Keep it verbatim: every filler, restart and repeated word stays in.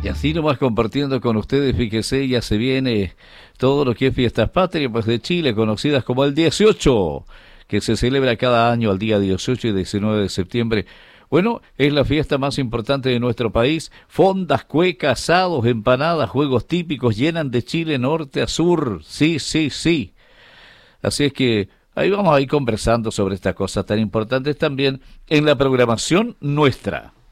Y así nomás compartiendo con ustedes, fíjese, ya se viene todo lo que es Fiestas Patrias pues, de Chile, conocidas como el dieciocho, que se celebra cada año al día dieciocho y diecinueve de septiembre. Bueno, es la fiesta más importante de nuestro país. Fondas, cuecas, asados, empanadas, juegos típicos llenan de Chile norte a sur. Sí, sí, sí. Así es que ahí vamos a ir conversando sobre estas cosas tan importantes también en la programación nuestra.